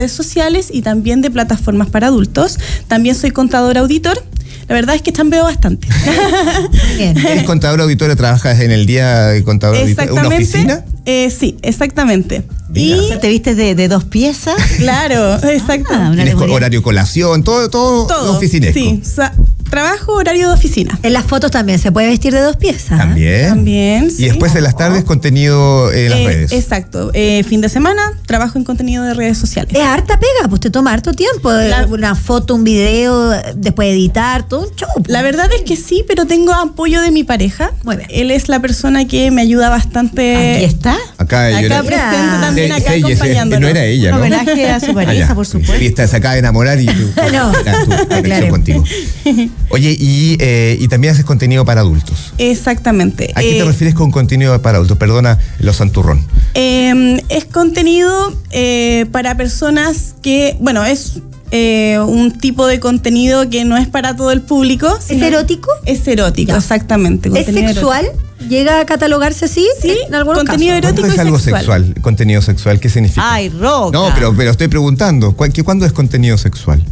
redes sociales y también de plataformas para adultos. También soy contadora auditor. La verdad es que chambeo bastante. Bien. ¿Eres contadora auditora? ¿Trabajas en el día de contadora auditora? ¿En una oficina? Sí, exactamente. Mira. O sea, ¿te viste de 2 piezas? Claro, exacto. ¿Tienes horario colación? Todo oficinesco. Sí, trabajo horario de oficina. En las fotos también se puede vestir de 2 piezas. También, sí. Y después en las tardes contenido en las redes. Exacto. Fin de semana trabajo en contenido de redes sociales. Es harta pega, pues te toma harto tiempo. Una foto, un video, después editar, todo un show. La verdad es que sí, pero tengo apoyo de mi pareja. Muy bien. Él es la persona que me ayuda bastante. Aquí está. Acá presente también, acá acompañándonos. No era ella, Un ¿no? homenaje a su pareja, por supuesto. Y se acaba de enamorar y tú, No. la conexión contigo. Oye, y también haces contenido para adultos. Exactamente. ¿A qué te refieres con contenido para adultos? Perdona lo santurrón. Es contenido para personas que, bueno, es un tipo de contenido que no es para todo el público. ¿Es erótico? Es erótico, Ya. exactamente. ¿Es sexual? Erótico. ¿Llega a catalogarse así? Sí, en algunos contenido casos. erótico. ¿Cuándo es algo sexual? ¿Contenido sexual? ¿Qué significa? Ay, Roca. No, pero estoy preguntando. ¿Cuándo es contenido sexual?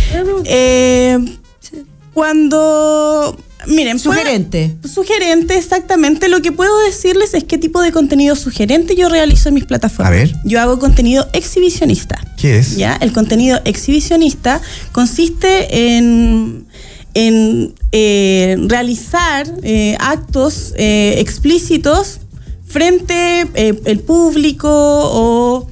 Cuando... Miren, Sugerente. Sugerente, exactamente. Lo que puedo decirles es qué tipo de contenido sugerente yo realizo en mis plataformas. A ver. Yo hago contenido exhibicionista. ¿Qué es? ¿Ya? El contenido exhibicionista consiste en realizar actos explícitos frente el público o...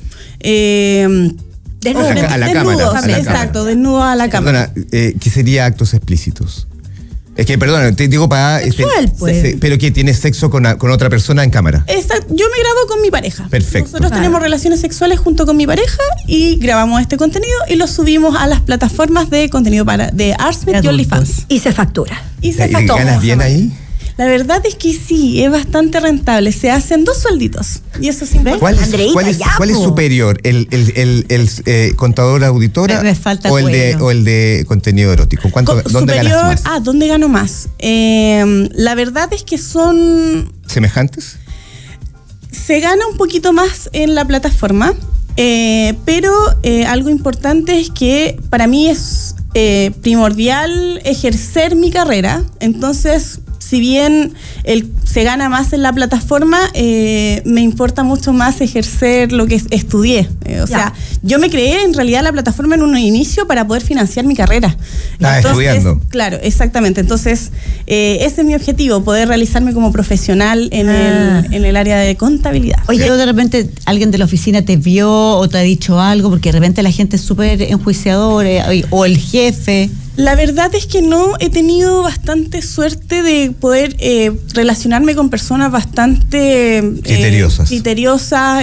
A la cámara. Exacto, desnudo a la cámara. Perdona, ¿qué sería actos explícitos? Es que, perdona, te digo para... Sexual, pues. Pero que tienes sexo con otra persona en cámara. Exacto. Yo me grabo con mi pareja. Perfecto. Nosotros tenemos relaciones sexuales junto con mi pareja y grabamos este contenido y lo subimos a las plataformas de contenido de Arsmet y OnlyFans. Y se factura. Y se ¿Y factura. ganas bien ahí? La verdad es que sí, es bastante rentable. Se hacen 2 suelditos. Y eso es importante. ¿Cuál es superior? ¿El contador auditora Me falta o el de contenido erótico? ¿Dónde ganas más? ¿Dónde gano más? La verdad es que son... ¿Semejantes? Se gana un poquito más en la plataforma, pero algo importante es que para mí es primordial ejercer mi carrera. Entonces, si bien se gana más en la plataforma, me importa mucho más ejercer lo que estudié. O sea, yo me creé en realidad la plataforma en un inicio para poder financiar mi carrera. Estudiando. Claro, exactamente. Entonces, ese es mi objetivo, poder realizarme como profesional en el área de contabilidad. Oye, ¿de repente alguien de la oficina te vio o te ha dicho algo? Porque de repente la gente es súper enjuiciadora, o el jefe. La verdad es que no, he tenido bastante suerte de poder relacionarme con personas bastante criteriosas,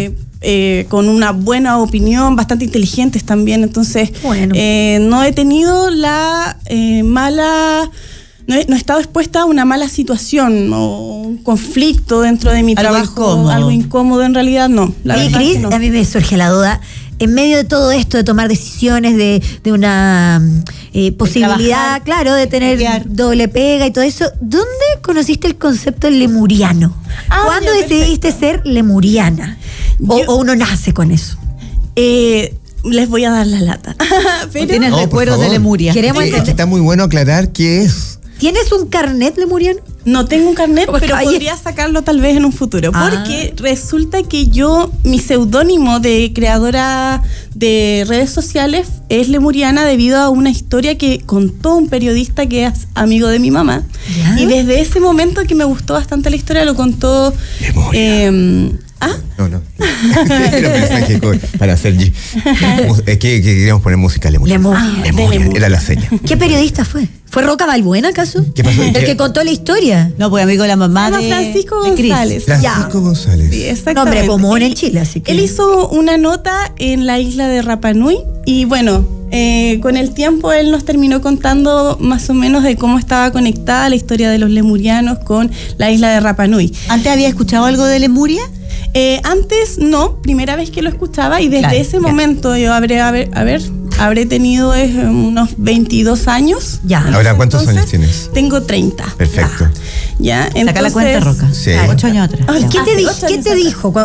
con una buena opinión, bastante inteligentes también. Entonces, no he tenido la mala... No he estado expuesta a una mala situación o un conflicto dentro de mi trabajo. Algo incómodo en realidad, no. Y Cris, no. A mí me surge la duda. En medio de todo esto, de tomar decisiones, de una posibilidad, claro, de tener doble pega y todo eso, ¿dónde conociste el concepto lemuriano? ¿Cuándo decidiste ser lemuriana? ¿O uno nace con eso? Les voy a dar la lata. Pero tienes recuerdos de Lemuria. Está muy bueno aclarar qué es. ¿Tienes un carnet lemuriano? No tengo un carnet, pero podría sacarlo tal vez en un futuro. Porque resulta que mi seudónimo de creadora de redes sociales es lemuriana debido a una historia que contó un periodista que es amigo de mi mamá. ¿Ya? Y desde ese momento que me gustó bastante la historia, lo contó... No. Era un mensaje para hacer que queríamos poner música Lemuria. Era la seña. ¿Qué periodista fue? ¿Fue Roca Balbuena, acaso? ¿Qué pasó? El que contó la historia. No, pues amigo de la mamá de Francisco González. Francisco González. Sí, exactamente. Nombre común en Chile, así que... Él hizo una nota en la isla de Rapa Nui y bueno, con el tiempo él nos terminó contando más o menos de cómo estaba conectada la historia de los lemurianos con la isla de Rapa Nui. ¿Antes había escuchado algo de Lemuria? Antes no, primera vez que lo escuchaba y desde ese momento yo habré tenido unos 22 años. Ya. Ahora, ¿cuántos años tienes? Tengo 30. Perfecto. Ya, saca la cuenta, Roca. Sí. 8 años atrás. ¿Qué te dijo?